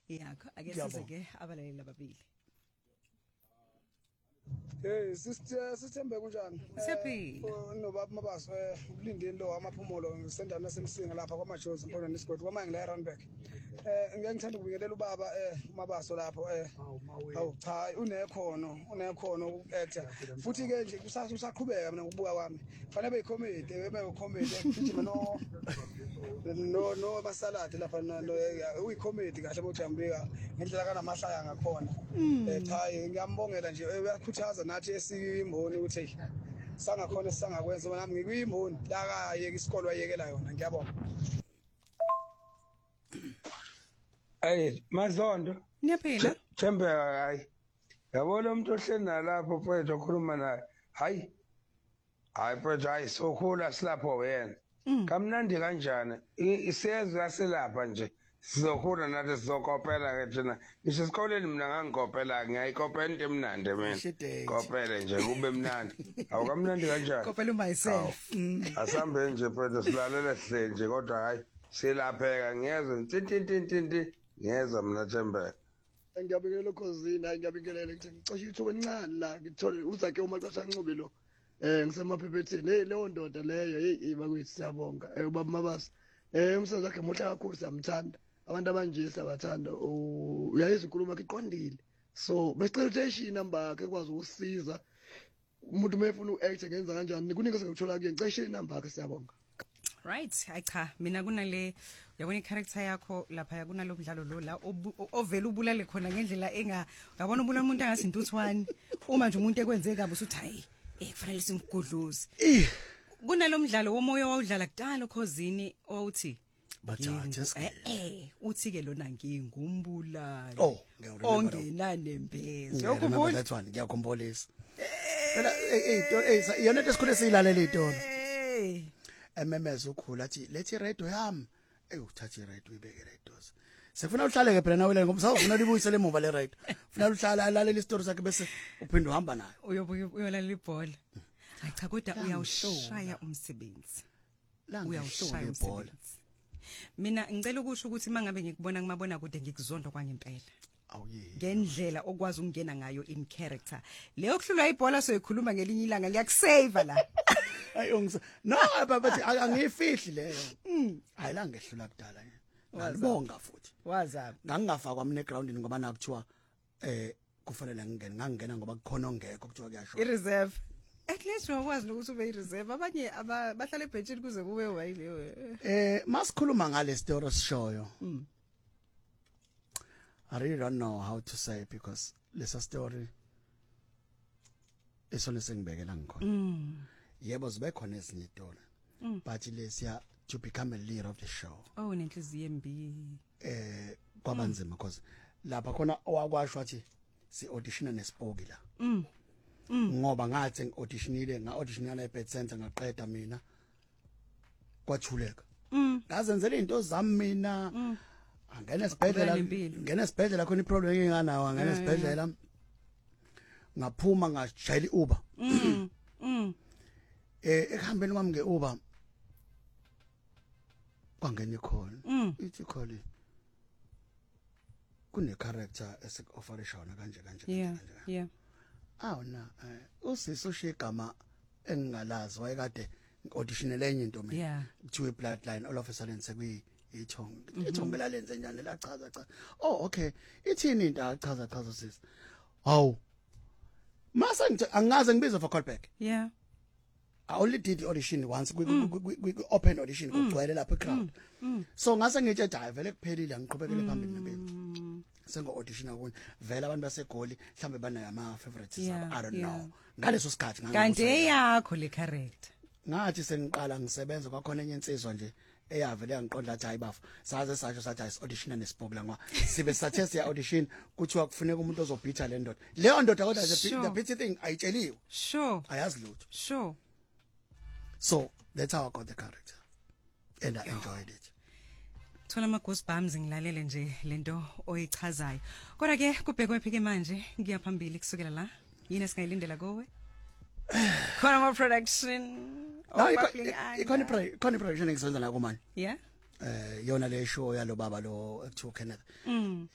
yakho ake size-ke abalaleli ababili. Sithembe kunjani? Siyaphila. Nobaba Mabaso ukulindeni lo amaphumulo ngisendaweni yasemsinga lapha kwamajozi mpona nesigodi kwamanje la eRandburg. Ngeke ngithanda ukubingelela ubaba Mabaso lapho awu cha unekhono uku-actor futhi ke nje usaqhubeka mina ngokubuka kwami. Fanele beyicomedy beyicomedy futhi no masaladi lapha uyicomedy kahle bojambika ngendlela kanamahlaya ngakhona. Cha ngiyambongela nje uyakhuthaza nathi esimboni ukuthi sangakhona sisangakwenza nami ngikuyimboni la kayeke isikole wayekela yona ngiyabonga. Mazondo. Niyaphila? Thembeka hayi. Yabona umuntu ohleli nalapho mfowethu okhuluma naye. Hayi mfowethu hayi sokhula silapho wena. Kamnandi kanjani? Isezwe yaselapha nje. Sizokhula nathi sizokopela ke thina. Ngisho esikoleni mina ngangikopela ngiyayikopela into emnandi mina. Kopele nje kube mnandi. Awukamnandi kanjani? Kopela myself. Asambe nje mfowethu silalele sihle nje kodwa hayi silapheka ngiyezwe ntintintintinti ngiyezwa mina Thembeka. Ngiyabingelela ukhosini hayi ngiyabingelela ukuthi ngicishe ithuba encane la ngithole uzake uMaqasha Ncube lo. Ngisemaphephetini leyo ndoda leyo hey bakwethu siyabonga. Ubaba Mabaso. Umsebenzi wakhe muhle kakhulu siyamthanda. Abantu abanje siyabathanda uyayizwa inkulumo yakhe iqondile. So besicela ukuthi number yakhe ekwazi ukusiza umuntu mayefuna uact ngenza kanjani kuningi sengithola kuye ngicela number yakhe siyabonga. Right, cha mina kunale yabona i-character yakho lapha yakunalo mdlalo lo la ovela ubulale khona ngendlela ngabona ubulala umuntu angasi intuthwani uma nje umuntu ekwenze kabi usuthi hayi kufanele simgudluze. Kunalo mdlalo womoya wawudlala kudala ukhosini owuthi uthi ke lona ngingumbulali ongenanembezi yokubona that one ngiyakhumbulisa phela yona into esikhule siyilalela itona MMS ukhula athi lethi radio yami uthatha iradio uyibeke radosi sefuna uhlale ke phela nawe ngoba sawufuna libuyisele emuva le radio ufuna uhlala alalela istory sakhe bese uphinde uhamba nayo uyolalela ibhola. Hayi cha kodwa uyawushaya umsebenzi uyawushaya umsebenzi. Mina ngicela ukusho ukuthi mangabe ngikubona kumabona kude ngikuzonda kwangempela. Ngendlela okwazi ukungena ngayo in character leyo kuhlulwa ibhola soyikhuluma ngelinye ilanga liyakusave la. Hayi no bathi angifihli leyo hayi la ngehlula kudala nje ngibonga futhi wazaphi ngangingafakwa mina egroundini ngoba nakuthiwa kufanele ngingena ngoba kukhona ongekho kuthiwa kuyasho i-reserve. At least wakwazi ukuthi ube i-reserve abanye abahlala ebhenjini kuze kube wayile masikhuluma ngale story sishoyo. I really don't know how to say it because lesa story isona sengibekela ngikhona. Yebo zibe khona ezinye itori but lesiya to become a leader of the show. Nenhliziyo embi. Kwabanzima because lapha khona owakwasho athi si audition neSpoki la. Ngoba ngathi ngiauditionile nga-auditionala eBed Center ngaqeda mina kwathuleka. Ngazenzela izinto zami mina. Angena esibhedlela khona iproblem enginganayo angena esibhedlela ngaphuma ngajayela iUber. Ekuhambeni kwami ngeUber kwangena ikhona ithi kholi kune character esik-offerisha wona kanje yeah awuna usisi ushigama engingalazi wayekade auditionele enye into mina kuthiwe bloodline all of a sudden sekuyi ithongo lalenze njani lachaza cha okay ithini into achaza sisi hawu mase angaze ngibize for callback. I only did the audition once we open audition kugcwele lapha eCrowd so ngase ngithi hayi vele kuphelile ngiqhubekele phambili nempilo sengo audition akuni vele abantu baseGoli mhlambe banayo ama favorites zabo I don't know ngaleso sikhathi kanti eyakho le character ngathi sengiqala ngisebenza kwakhona enye insizwa nje eyavele yangiqonda athi hayi bafu saze sasho sathi audition neSpoki la ngoba sibe sathe siya audition kuthiwa kufuneka umuntu ozobhitha le ndoda leyo ndoda kodwa the pity thing ayitsheliwe ayazi lutho so that's how I got the character and I enjoyed it. Thola ama goosebumps ngilalele nje lento oyichazayo kodwa ke kubhekwe phike manje ngiyaphambili kusukela la yini esingayilindela kowe khona more production ikhona production engisenza la kumanje yona le show yalo baba lo ekuthiwa Kenneth